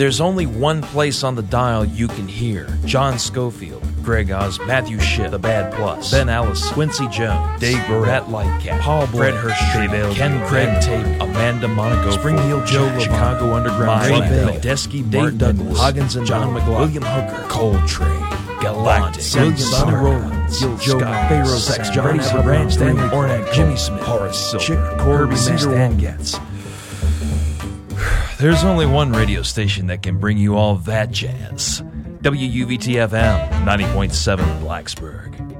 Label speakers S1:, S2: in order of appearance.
S1: There's only one place on the dial you can hear John Schofield, Greg Oz, Matthew Shipp, The Bad Plus, Ben Allison, Quincy Jones, Dave Burrell, Matt Lightcap, Paul Fred Hirsch, Ken Craig Tate, Amanda Monaco, Springfield Joe, Chicago Underground, Medeski, Dave Douglas, Hoggins and John McLaughlin, William Hooker, Coltrane, Galactic, William Sonny Rollins, Joe Pharaoh's X, John Abrams, Stanley Ornak, Jimmy Smith, Horace Silver, Kirby Stan Getz. There's only one radio station that can bring you all that jazz. WUVT-FM 90.7 Blacksburg.